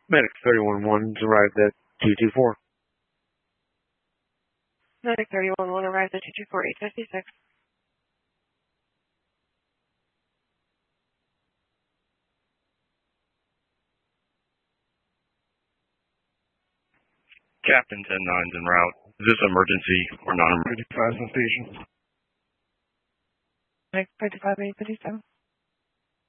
Medic 311's arrived at 224. Medic 311 arrived at 224 856. Captain 109's en route. Is this emergency or non-emergency? 55 on station. Medic 55 857.